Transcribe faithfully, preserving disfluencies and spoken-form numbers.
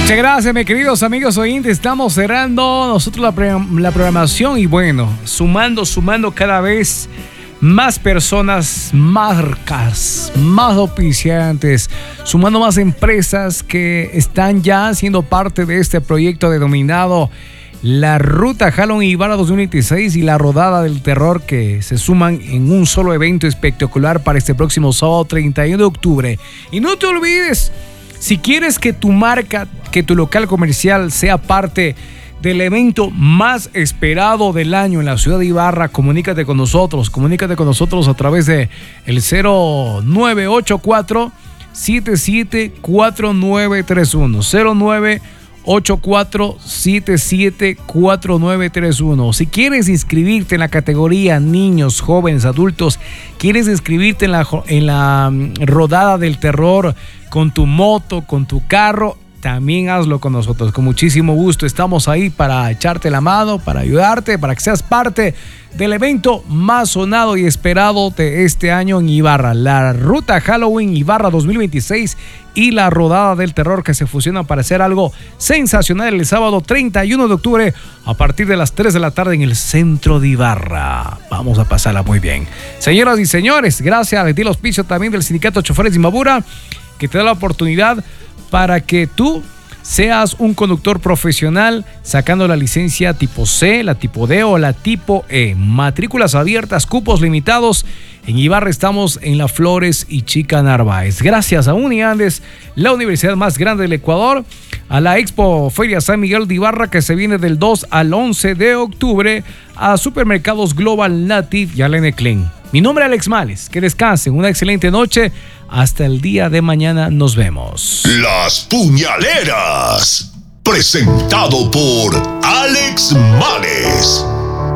Muchas gracias, mis queridos amigos oyentes. Estamos cerrando nosotros la, pre- la programación y bueno, sumando, sumando cada vez más personas, marcas, más auspiciantes, sumando más empresas que están ya siendo parte de este proyecto denominado la Ruta Halloween Ibarra dos mil veintiséis y la Rodada del Terror, que se suman en un solo evento espectacular para este próximo sábado treinta y uno de octubre. Y no te olvides, si quieres que tu marca, que tu local comercial sea parte del evento más esperado del año en la ciudad de Ibarra, comunícate con nosotros, comunícate con nosotros a través de el cero nueve ocho cuatro siete siete cuatro nueve tres uno, cero nueve ocho cuatro siete siete cuatro nueve tres uno. Si quieres inscribirte en la categoría niños, jóvenes, adultos, quieres inscribirte en la, en la Rodada del Terror con tu moto, con tu carro, también hazlo con nosotros. Con muchísimo gusto estamos ahí para echarte la mano, para ayudarte, para que seas parte del evento más sonado y esperado de este año en Ibarra, la Ruta Halloween Ibarra dos mil veintiséis y la Rodada del Terror, que se fusionan para hacer algo sensacional el sábado treinta y uno de octubre a partir de las tres de la tarde en el centro de Ibarra. Vamos a pasarla muy bien. Señoras y señores, gracias a ti el auspicio también del Sindicato de Choferes de Imbabura, que te da la oportunidad para que tú seas un conductor profesional sacando la licencia tipo C, la tipo D o la tipo E. Matrículas abiertas, cupos limitados. En Ibarra estamos en La Flores y Chica Narváez. Gracias a Uniandes, la universidad más grande del Ecuador, a la Expo Feria San Miguel de Ibarra, que se viene del dos al once de octubre, a Supermercados Global Native y a Leneclen. Mi nombre es Alex Males. Que descansen. Una excelente noche. Hasta el día de mañana. Nos vemos. Las Puñaleras. Presentado por Alex Males.